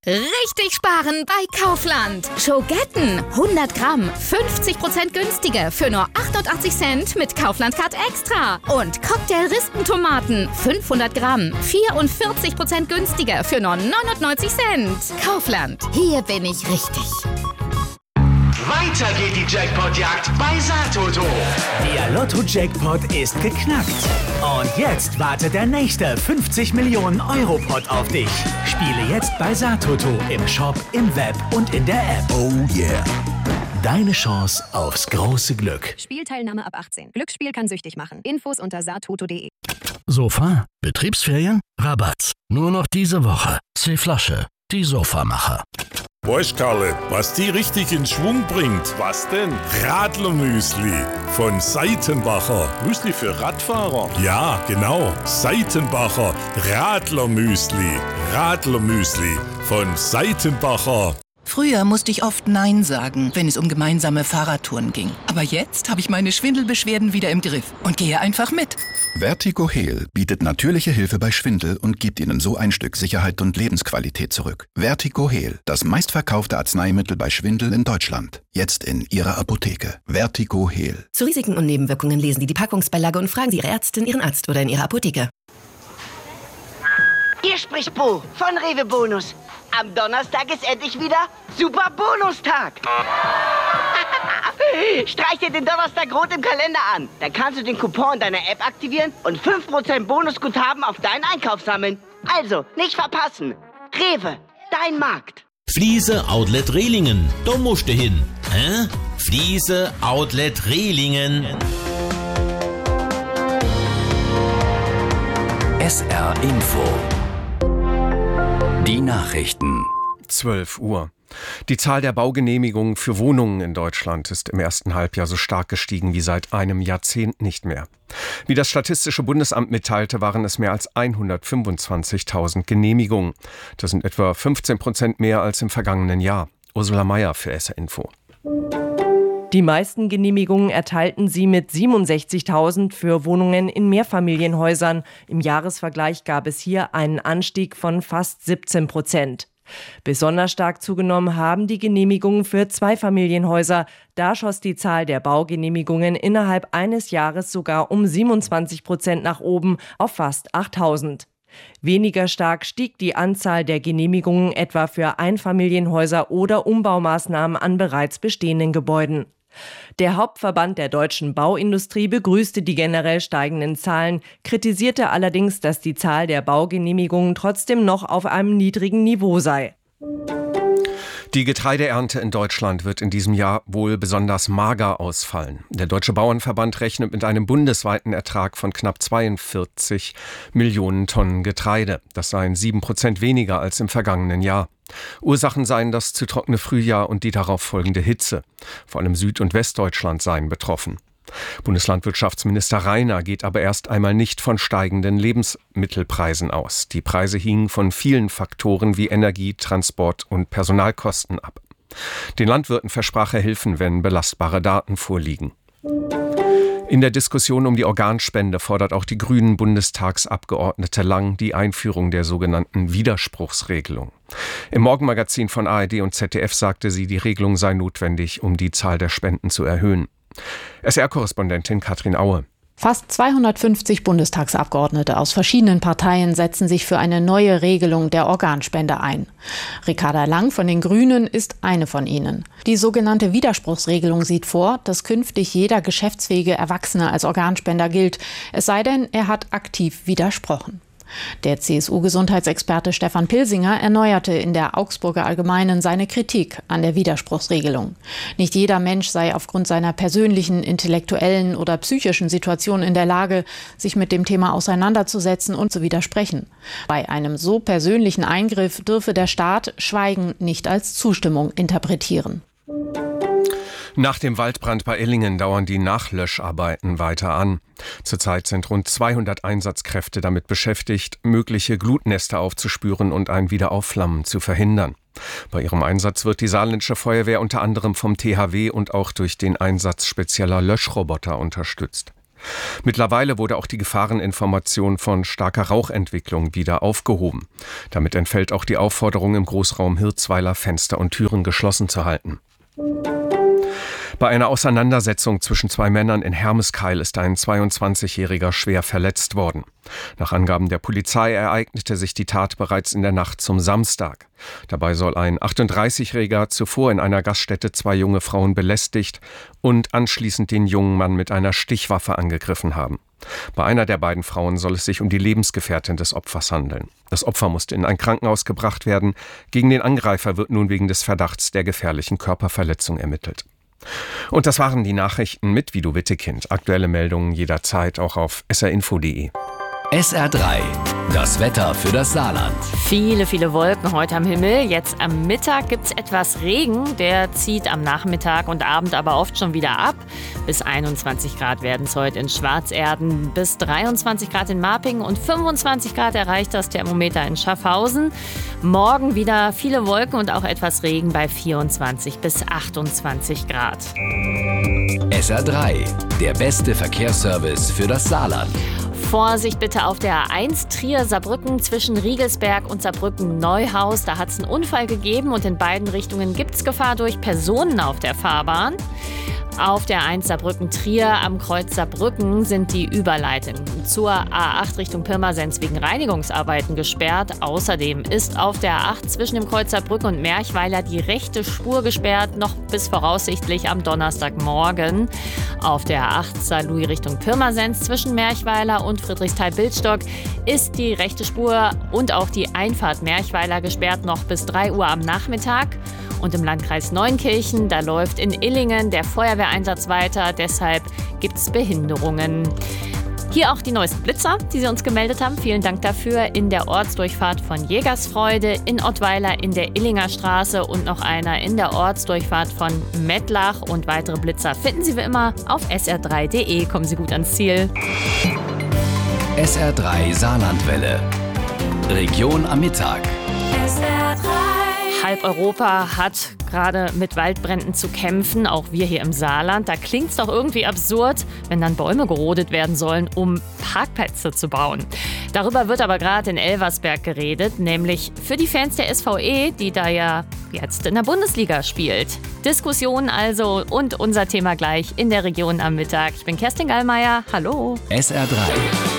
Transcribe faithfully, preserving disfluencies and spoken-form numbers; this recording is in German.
Richtig sparen bei Kaufland. Schogetten hundert Gramm, fünfzig Prozent günstiger für nur achtundachtzig Cent mit Kaufland Card Extra. Und Cocktail-Rispentomaten fünfhundert Gramm, vierundvierzig Prozent günstiger für nur neunundneunzig Cent. Kaufland, hier bin ich richtig. Weiter geht die Jackpot-Jagd bei Satoto. Der Lotto-Jackpot ist geknackt. Und jetzt wartet der nächste fünfzig Millionen Euro Pot auf dich. Spiele jetzt bei Satoto im Shop, im Web und in der App. Oh yeah. Deine Chance aufs große Glück. Spielteilnahme ab achtzehn. Glücksspiel kann süchtig machen. Infos unter satoto punkt de. Sofa? Betriebsferien? Rabatt. Nur noch diese Woche. C-Flasche. Die Sofamacher. Weißt Karle, was die richtig in Schwung bringt? Was denn? Radlermüsli von Seitenbacher. Müsli für Radfahrer? Ja, genau. Seitenbacher Radlermüsli. Radlermüsli von Seitenbacher. Früher musste ich oft Nein sagen, wenn es um gemeinsame Fahrradtouren ging. Aber jetzt habe ich meine Schwindelbeschwerden wieder im Griff und gehe einfach mit. Vertigo Heal bietet natürliche Hilfe bei Schwindel und gibt Ihnen so ein Stück Sicherheit und Lebensqualität zurück. Vertigo Heal, das meistverkaufte Arzneimittel bei Schwindel in Deutschland. Jetzt in Ihrer Apotheke. Vertigo Heal. Zu Risiken und Nebenwirkungen lesen Sie die Packungsbeilage und fragen Sie Ihre Ärztin, Ihren Arzt oder in Ihrer Apotheke. Hier spricht Bo von Rewe Bonus. Am Donnerstag ist endlich wieder Super Bonustag. Streich dir den Donnerstag rot im Kalender an. Dann kannst du den Coupon deiner App aktivieren und fünf Prozent Bonusguthaben auf deinen Einkauf sammeln. Also, nicht verpassen. Rewe, dein Markt. Fliese Outlet Rehlingen. Da musst du hin. Hä? Fliese Outlet Rehlingen. S R Info. Die Nachrichten. zwölf Uhr. Die Zahl der Baugenehmigungen für Wohnungen in Deutschland ist im ersten Halbjahr so stark gestiegen wie seit einem Jahrzehnt nicht mehr. Wie das Statistische Bundesamt mitteilte, waren es mehr als hundertfünfundzwanzigtausend Genehmigungen. Das sind etwa fünfzehn Prozent mehr als im vergangenen Jahr. Ursula Meier für S R Info. Die meisten Genehmigungen erteilten sie mit siebenundsechzigtausend für Wohnungen in Mehrfamilienhäusern. Im Jahresvergleich gab es hier einen Anstieg von fast siebzehn Prozent. Besonders stark zugenommen haben die Genehmigungen für Zweifamilienhäuser. Da schoss die Zahl der Baugenehmigungen innerhalb eines Jahres sogar um siebenundzwanzig Prozent nach oben auf fast achttausend. Weniger stark stieg die Anzahl der Genehmigungen etwa für Einfamilienhäuser oder Umbaumaßnahmen an bereits bestehenden Gebäuden. Der Hauptverband der deutschen Bauindustrie begrüßte die generell steigenden Zahlen, kritisierte allerdings, dass die Zahl der Baugenehmigungen trotzdem noch auf einem niedrigen Niveau sei. Die Getreideernte in Deutschland wird in diesem Jahr wohl besonders mager ausfallen. Der Deutsche Bauernverband rechnet mit einem bundesweiten Ertrag von knapp zweiundvierzig Millionen Tonnen Getreide. Das seien sieben Prozent weniger als im vergangenen Jahr. Ursachen seien das zu trockene Frühjahr und die darauf folgende Hitze. Vor allem Süd- und Westdeutschland seien betroffen. Bundeslandwirtschaftsminister Rainer geht aber erst einmal nicht von steigenden Lebensmittelpreisen aus. Die Preise hingen von vielen Faktoren wie Energie, Transport und Personalkosten ab. Den Landwirten versprach er Hilfen, wenn belastbare Daten vorliegen. In der Diskussion um die Organspende fordert auch die Grünen-Bundestagsabgeordnete Lang die Einführung der sogenannten Widerspruchsregelung. Im Morgenmagazin von A R D und Z D F sagte sie, die Regelung sei notwendig, um die Zahl der Spenden zu erhöhen. S R-Korrespondentin Katrin Aue. Fast zweihundertfünfzig Bundestagsabgeordnete aus verschiedenen Parteien setzen sich für eine neue Regelung der Organspende ein. Ricarda Lang von den Grünen ist eine von ihnen. Die sogenannte Widerspruchsregelung sieht vor, dass künftig jeder geschäftsfähige Erwachsene als Organspender gilt, es sei denn, er hat aktiv widersprochen. Der C S U-Gesundheitsexperte Stefan Pilsinger erneuerte in der Augsburger Allgemeinen seine Kritik an der Widerspruchsregelung. Nicht jeder Mensch sei aufgrund seiner persönlichen, intellektuellen oder psychischen Situation in der Lage, sich mit dem Thema auseinanderzusetzen und zu widersprechen. Bei einem so persönlichen Eingriff dürfe der Staat Schweigen nicht als Zustimmung interpretieren. Nach dem Waldbrand bei Illingen dauern die Nachlöscharbeiten weiter an. Zurzeit sind rund zweihundert Einsatzkräfte damit beschäftigt, mögliche Glutnester aufzuspüren und ein Wiederaufflammen zu verhindern. Bei ihrem Einsatz wird die Saarländische Feuerwehr unter anderem vom T H W und auch durch den Einsatz spezieller Löschroboter unterstützt. Mittlerweile wurde auch die Gefahreninformation von starker Rauchentwicklung wieder aufgehoben. Damit entfällt auch die Aufforderung, im Großraum Hirzweiler Fenster und Türen geschlossen zu halten. Bei einer Auseinandersetzung zwischen zwei Männern in Hermeskeil ist ein zweiundzwanzigjähriger schwer verletzt worden. Nach Angaben der Polizei ereignete sich die Tat bereits in der Nacht zum Samstag. Dabei soll ein achtunddreißigjähriger zuvor in einer Gaststätte zwei junge Frauen belästigt und anschließend den jungen Mann mit einer Stichwaffe angegriffen haben. Bei einer der beiden Frauen soll es sich um die Lebensgefährtin des Opfers handeln. Das Opfer musste in ein Krankenhaus gebracht werden. Gegen den Angreifer wird nun wegen des Verdachts der gefährlichen Körperverletzung ermittelt. Und das waren die Nachrichten mit Vido Wittekind. Aktuelle Meldungen jederzeit auch auf s r info punkt d e. S R drei, das Wetter für das Saarland. Viele, viele Wolken heute am Himmel. Jetzt am Mittag gibt es etwas Regen. Der zieht am Nachmittag und Abend aber oft schon wieder ab. Bis einundzwanzig Grad werden es heute in Schwarzerden, bis dreiundzwanzig Grad in Marpingen und fünfundzwanzig Grad erreicht das Thermometer in Schaffhausen. Morgen wieder viele Wolken und auch etwas Regen bei vierundzwanzig bis achtundzwanzig Grad. S R drei, der beste Verkehrsservice für das Saarland. Vorsicht bitte auf der A eins Trier-Saarbrücken zwischen Riegelsberg und Saarbrücken-Neuhaus. Da hat es einen Unfall gegeben und in beiden Richtungen gibt es Gefahr durch Personen auf der Fahrbahn. Auf der A eins Saarbrücken-Trier am Kreuz Saarbrücken sind die Überleitungen zur A acht Richtung Pirmasens wegen Reinigungsarbeiten gesperrt. Außerdem ist auf der A acht zwischen dem Kreuz Saarbrücken und Merchweiler die rechte Spur gesperrt, noch bis voraussichtlich am Donnerstagmorgen. Auf der A acht Saarlouis Richtung Pirmasens zwischen Merchweiler und Friedrichsthal-Bildstock ist die rechte Spur und auch die Einfahrt Merchweiler gesperrt, noch bis drei Uhr am Nachmittag. Und im Landkreis Neunkirchen, da läuft in Illingen der Feuerwehreinsatz weiter, deshalb gibt es Behinderungen. Hier auch die neuesten Blitzer, die Sie uns gemeldet haben. Vielen Dank dafür. In der Ortsdurchfahrt von Jägersfreude, in Ottweiler in der Illinger Straße und noch einer in der Ortsdurchfahrt von Mettlach. Und weitere Blitzer finden Sie wie immer auf s r drei punkt d e. Kommen Sie gut ans Ziel. S R drei Saarlandwelle. Region am Mittag. S R drei. Halb Europa hat gerade mit Waldbränden zu kämpfen, auch wir hier im Saarland. Da klingt es doch irgendwie absurd, wenn dann Bäume gerodet werden sollen, um Parkplätze zu bauen. Darüber wird aber gerade in Elversberg geredet, nämlich für die Fans der S V E, die da ja jetzt in der Bundesliga spielt. Diskussion also und unser Thema gleich in der Region am Mittag. Ich bin Kerstin Gallmeier. Hallo. S R drei.